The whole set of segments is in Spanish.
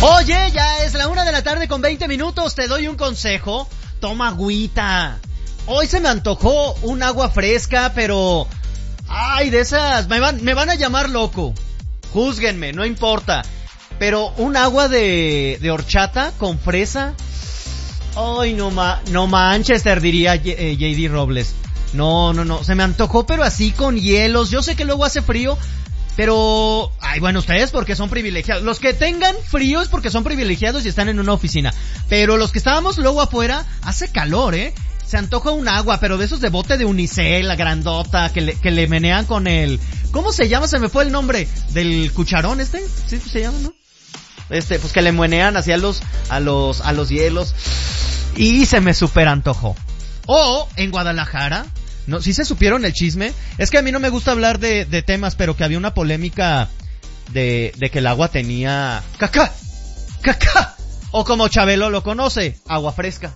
Oye, ya es la 1:20 p.m. Te doy un consejo. Toma agüita. Hoy se me antojó un agua fresca, pero... ay, de esas... Me van a llamar loco. Júzguenme, no importa. Pero un agua de horchata con fresa... ay, no Manchester, diría JD Robles. No. Se me antojó, pero así con hielos. Yo sé que luego hace frío... pero, ay, bueno, ustedes porque son privilegiados. Los que tengan frío es porque son privilegiados y están en una oficina. Pero los que estábamos luego afuera, hace calor, Se antoja un agua, pero de esos de bote de Unicel, la grandota, que le menean con el... ¿cómo se llama? Se me fue el nombre del cucharón ¿sí se llama, no? Pues que le menean hacia a los hielos. Y se me super antojó. O, en Guadalajara... no, ¿sí se supieron el chisme? Es que a mí no me gusta hablar de temas, pero que había una polémica de que el agua tenía caca, o como Chabelo lo conoce, agua fresca.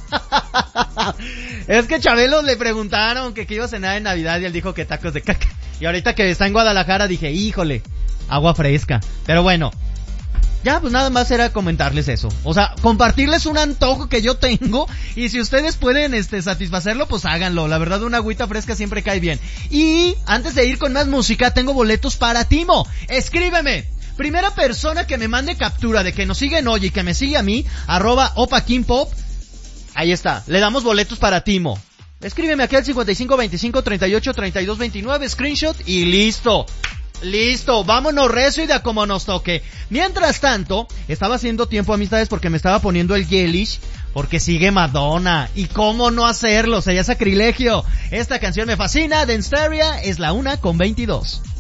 Es que Chabelo le preguntaron que iba a cenar en Navidad y él dijo que tacos de caca. Y ahorita que está en Guadalajara dije, híjole, agua fresca. Pero bueno, ya, pues nada más era comentarles eso. O sea, compartirles un antojo que yo tengo. Y si ustedes pueden satisfacerlo, pues háganlo. La verdad, una agüita fresca siempre cae bien. Y antes de ir con más música, tengo boletos para Timo. Escríbeme. Primera persona que me mande captura de que nos siguen hoy y que me sigue a mí, @OpaKingPop. Ahí está. Le damos boletos para Timo. Escríbeme aquí al 5525383229, screenshot y listo. Listo, vámonos recio y de a como nos toque. Mientras tanto, estaba haciendo tiempo, amistades, porque me estaba poniendo el Yelish, porque sigue Madonna. Y cómo no hacerlo, sería sacrilegio. Esta canción me fascina, Dance Area, es la 1:22.